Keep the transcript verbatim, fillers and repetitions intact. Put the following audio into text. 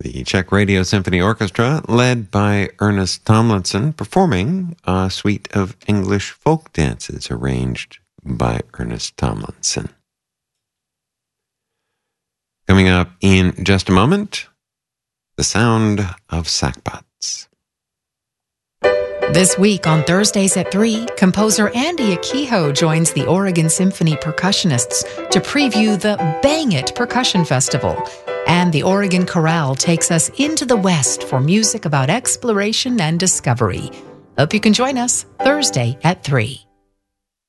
the Czech Radio Symphony Orchestra, led by Ernest Tomlinson, performing a suite of English folk dances arranged by Ernest Tomlinson. Coming up in just a moment, the sound of sackbuts. This week on Thursdays at three, composer Andy Akiho joins the Oregon Symphony percussionists to preview the Bang It Percussion Festival. And the Oregon Chorale takes us into the West for music about exploration and discovery. Hope you can join us Thursday at three.